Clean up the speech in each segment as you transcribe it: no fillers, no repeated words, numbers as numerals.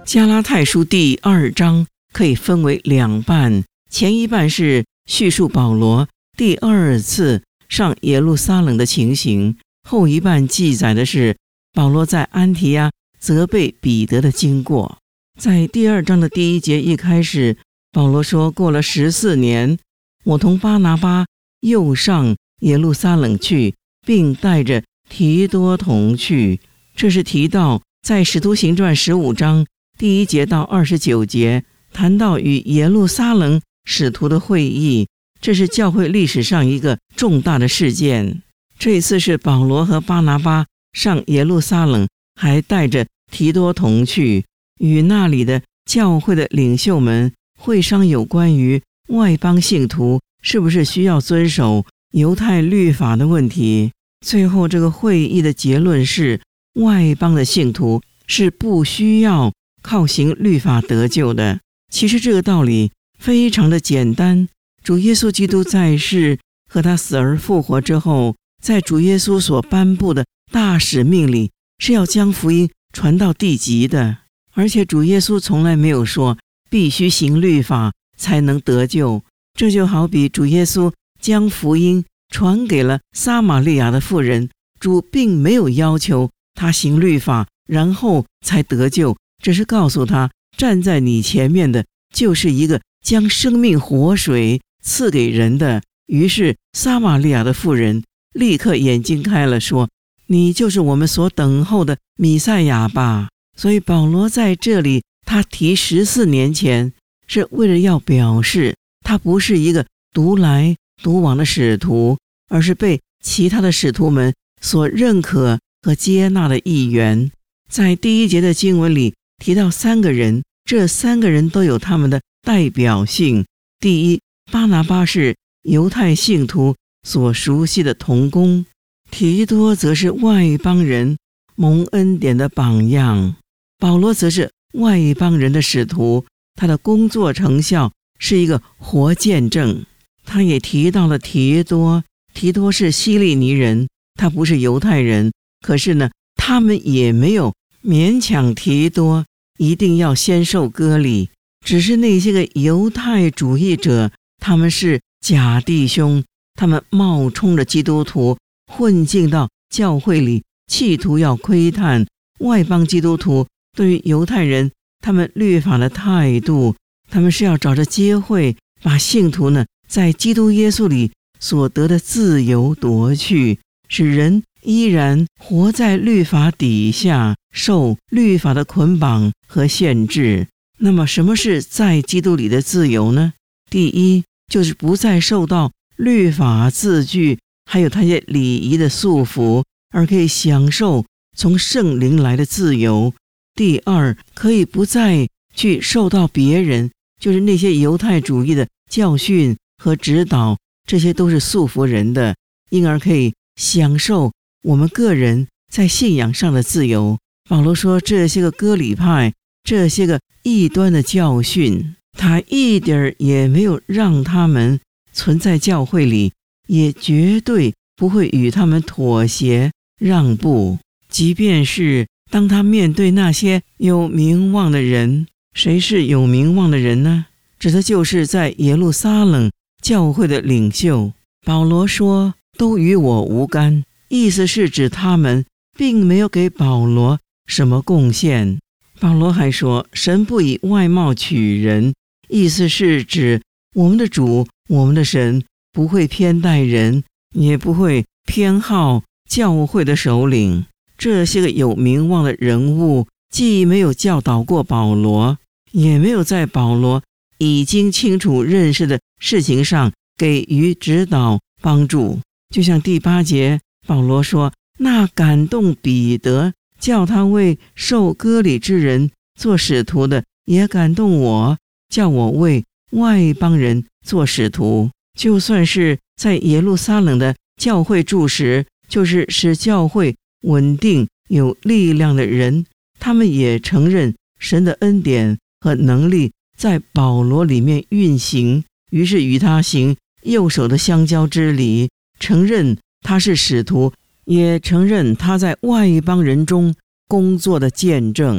加拉太书第2章可以分为2半，前一半是叙述保罗第2次上耶路撒冷的情形，后一半记载的是保罗在安提阿责备彼得的经过。在第2章的第1节一开始，保罗说，过了14年，我同巴拿巴又上耶路撒冷去，并带着提多同去。这是提到在使徒行传15章第1节到29节谈到与耶路撒冷使徒的会议，这是教会历史上一个重大的事件。这一次是保罗和巴拿巴上耶路撒冷，还带着提多同去，与那里的教会的领袖们会商有关于外邦信徒是不是需要遵守犹太律法的问题。最后这个会议的结论是，外邦的信徒是不需要靠行律法得救的。其实这个道理非常的简单，主耶稣基督在世和他死而复活之后，在主耶稣所颁布的大使命里，是要将福音传到地极的。而且主耶稣从来没有说必须行律法才能得救。这就好比主耶稣将福音传给了撒玛利亚的妇人，主并没有要求他行律法然后才得救，只是告诉他，站在你前面的就是一个将生命活水赐给人的。于是撒玛利亚的妇人立刻眼睛开了，说，你就是我们所等候的弥赛亚吧。所以保罗在这里他提14年前，是为了要表示他不是一个独来独往的使徒，而是被其他的使徒们所认可和接纳的一员。在第1节的经文里提到3个人，这3个人都有他们的代表性。第一，巴拿巴是犹太信徒所熟悉的同工，提多则是外邦人蒙恩典的榜样，保罗则是外邦人的使徒，他的工作成效是一个活见证。他也提到了提多，提多是希利尼人，他不是犹太人，可是呢，他们也没有勉强提多一定要先受割礼，只是那些个犹太主义者，他们是假弟兄，他们冒充着基督徒混进到教会里，企图要窥探外邦基督徒对于犹太人他们律法的态度。他们是要找着机会把信徒呢在基督耶稣里所得的自由夺去，使人依然活在律法底下，受律法的捆绑和限制。那么什么是在基督里的自由呢？第一，就是不再受到律法字句还有那些礼仪的束缚，而可以享受从圣灵来的自由。第二，可以不再去受到别人，就是那些犹太主义的教训和指导，这些都是束缚人的，因而可以享受我们个人在信仰上的自由。保罗说，这些个割礼派，这些个异端的教训，他一点也没有让他们存在教会里，也绝对不会与他们妥协让步。即便是当他面对那些有名望的人，谁是有名望的人呢？指的就是在耶路撒冷教会的领袖。保罗说，都与我无干，意思是指他们并没有给保罗什么贡献。保罗还说，神不以外貌取人，意思是指我们的主，我们的神不会偏待人，也不会偏好教会的首领。这些个有名望的人物既没有教导过保罗，也没有在保罗已经清楚认识的事情上给予指导帮助。就像第8节保罗说，那感动彼得叫他为受割礼之人做使徒的，也感动我，叫我为外邦人做使徒。就算是在耶路撒冷的教会柱石，就是使教会稳定有力量的人，他们也承认神的恩典和能力在保罗里面运行，于是与他行右手的相交之礼，承认他是使徒，也承认他在外邦人中工作的见证。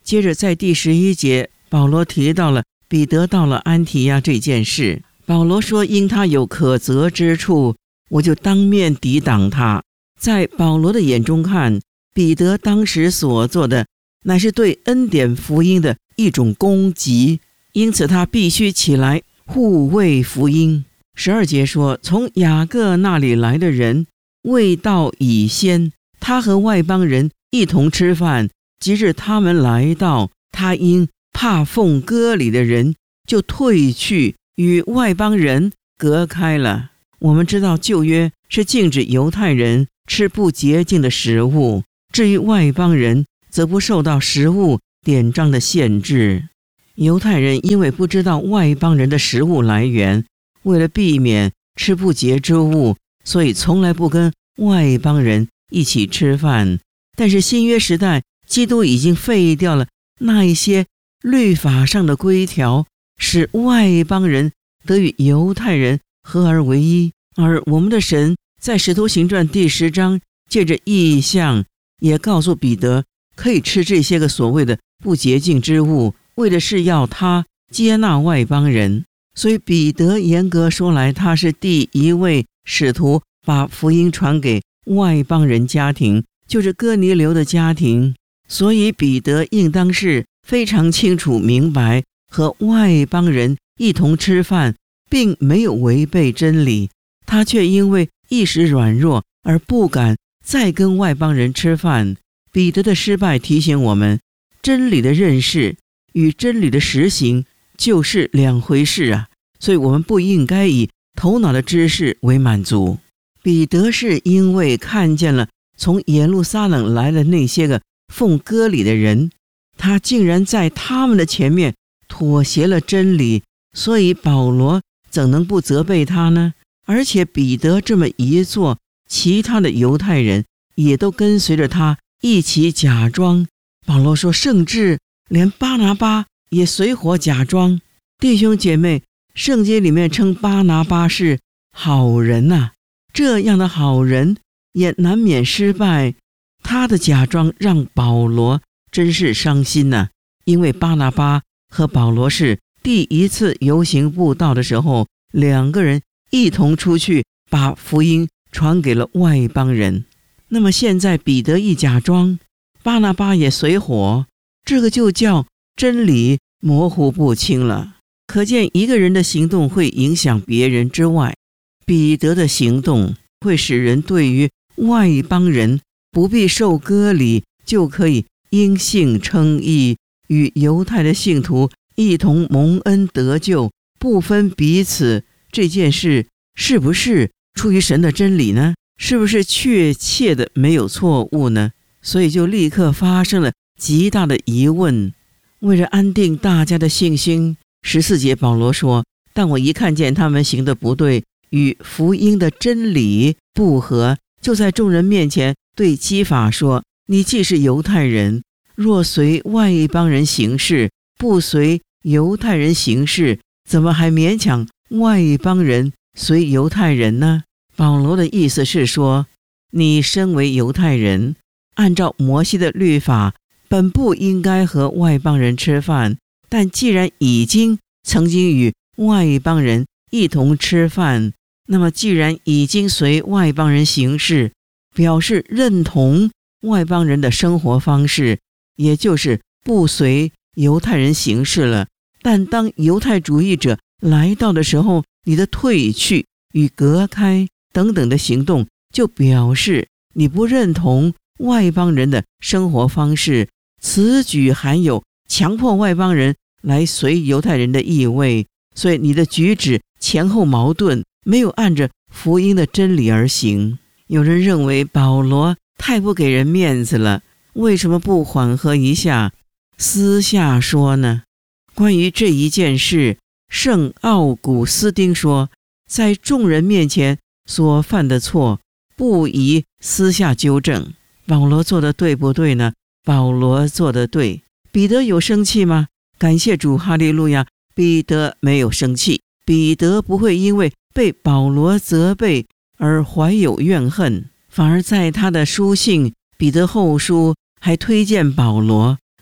接着在第11节，保罗提到了彼得到了安提亚这件事。保罗说，因他有可责之处，我就当面抵挡他。在保罗的眼中看，彼得当时所做的乃是对恩典福音的一种攻击，因此他必须起来护卫福音。12节说，从雅各那里来的人未到以先，他和外邦人一同吃饭，即日他们来到，他因怕奉割礼的人，就退去与外邦人隔开了。我们知道旧约是禁止犹太人吃不洁净的食物，至于外邦人则不受到食物典章的限制。犹太人因为不知道外邦人的食物来源，为了避免吃不洁之物，所以从来不跟外邦人一起吃饭。但是新约时代，基督已经废掉了那一些律法上的规条，使外邦人得与犹太人合而为一。而我们的神在使徒行传第10章借着异象也告诉彼得，可以吃这些个所谓的不洁净之物，为的是要他接纳外邦人。所以彼得严格说来，他是第一位使徒把福音传给外邦人家庭，就是哥尼流的家庭。所以彼得应当是非常清楚明白，和外邦人一同吃饭并没有违背真理，他却因为一时软弱而不敢再跟外邦人吃饭。彼得的失败提醒我们，真理的认识与真理的实行就是两回事啊！所以我们不应该以头脑的知识为满足。彼得是因为看见了从耶路撒冷来的那些个奉割礼的人，他竟然在他们的前面妥协了真理，所以保罗怎能不责备他呢？而且彼得这么一做，其他的犹太人也都跟随着他一起假装。保罗说，甚至连巴拿巴也随伙假装。弟兄姐妹，圣经里面称巴拿巴是好人啊，这样的好人也难免失败。他的假装让保罗真是伤心啊，因为巴拿巴和保罗是第一次游行布道的时候，两个人一同出去把福音传给了外邦人。那么现在彼得一假装，巴拿巴也随伙，这个就叫真理模糊不清了。可见一个人的行动会影响别人之外，彼得的行动会使人对于外邦人不必受割礼就可以因信称义，与犹太的信徒一同蒙恩得救，不分彼此，这件事是不是出于神的真理呢？是不是确切的没有错误呢？所以就立刻发生了极大的疑问。为了安定大家的信心，14节保罗说，但我一看见他们行的不对，与福音的真理不合，就在众人面前对基法说，你既是犹太人，若随外邦人行事，不随犹太人行事，怎么还勉强外邦人随犹太人呢？保罗的意思是说，你身为犹太人，按照摩西的律法，本不应该和外邦人吃饭，但既然已经曾经与外邦人一同吃饭，那么既然已经随外邦人行事，表示认同外邦人的生活方式，也就是不随犹太人行事了。但当犹太主义者来到的时候，你的退去与隔开等等的行动，就表示你不认同外邦人的生活方式，此举含有强迫外邦人来随犹太人的意味，所以你的举止前后矛盾，没有按着福音的真理而行。有人认为保罗太不给人面子了，为什么不缓和一下，私下说呢？关于这一件事，圣奥古斯丁说，在众人面前所犯的错，不宜私下纠正。保罗做的对不对呢？保罗做的对。彼得有生气吗？感谢主，哈利路亚，彼得没有生气。彼得不会因为被保罗责备而怀有怨恨，反而在他的书信彼得后书还推荐保罗。所以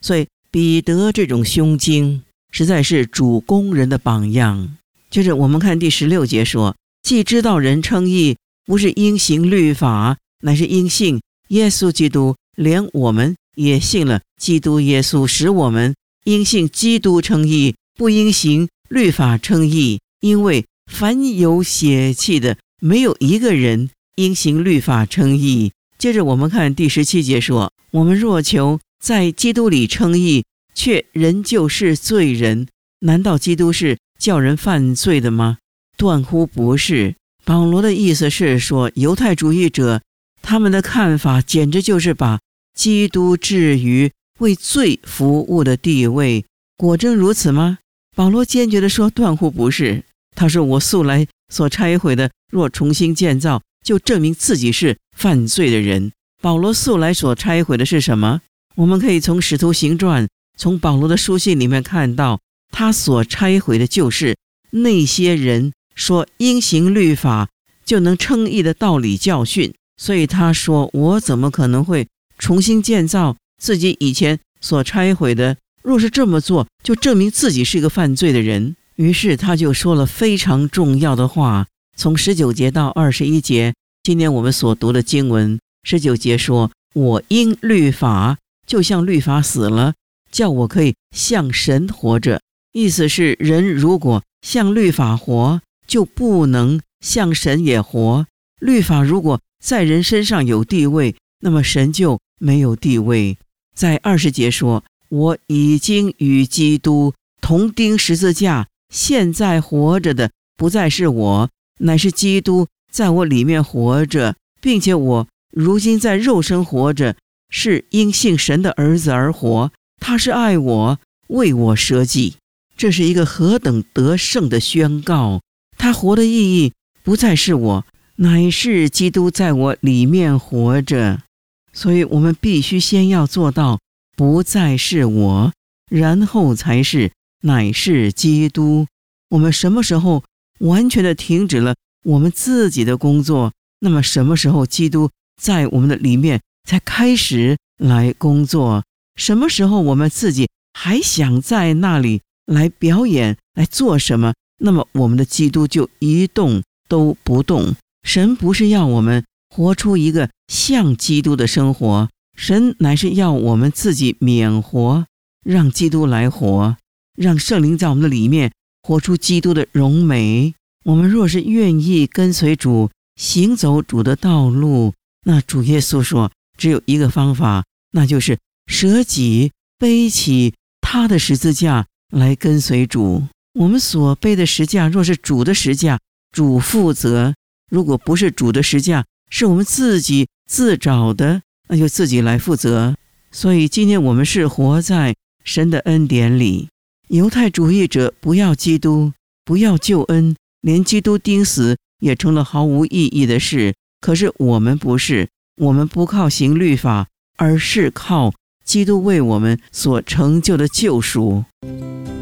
彼得这种胸襟实在是主工人的榜样。接着我们看第16节说，既知道人称义不是因行律法，乃是因信耶稣基督，连我们也信了基督耶稣，使我们因信基督称义，不因行律法称义。因为凡有血气的，没有一个人因行律法称义。接着我们看第17节说，我们若求在基督里称义，却仍旧是罪人，难道基督是叫人犯罪的吗？断乎不是。保罗的意思是说，犹太主义者他们的看法简直就是把基督置于为罪服务的地位。果真如此吗？保罗坚决地说，断乎不是。他说，我素来所拆毁的，若重新建造，就证明自己是犯罪的人。保罗素来所拆毁的是什么？我们可以从使徒行传，从保罗的书信里面看到，他所拆毁的就是那些人说因行律法就能称义的道理教训。所以他说，我怎么可能会重新建造自己以前所拆毁的？若是这么做，就证明自己是一个犯罪的人。于是他就说了非常重要的话，从19节到21节，今天我们所读的经文，19节说，我因律法就像律法死了，叫我可以向神活着。意思是，人如果向律法活，就不能向神也活。律法如果在人身上有地位，那么神就没有地位。在20节说，我已经与基督同钉十字架，现在活着的不再是我，乃是基督在我里面活着，并且我如今在肉身活着，是因信神的儿子而活。他是爱我，为我舍己。这是一个何等得胜的宣告！他活的意义不再是我，乃是基督在我里面活着。所以我们必须先要做到不再是我，然后才是乃是基督。我们什么时候完全的停止了我们自己的工作，那么什么时候基督在我们的里面才开始来工作？什么时候我们自己还想在那里来表演来做什么，那么我们的基督就一动都不动。神不是要我们活出一个像基督的生活，神乃是要我们自己免活，让基督来活，让圣灵在我们的里面活出基督的荣美。我们若是愿意跟随主，行走主的道路，那主耶稣说只有一个方法，那就是舍己背起他的十字架来跟随主。我们所背的十架若是主的十架，主负责；如果不是主的十架，是我们自己自找的，那就自己来负责。所以今天我们是活在神的恩典里。犹太主义者不要基督，不要救恩，连基督钉死也成了毫无意义的事。可是我们不是，我们不靠行律法，而是靠基督为我们所成就的救赎。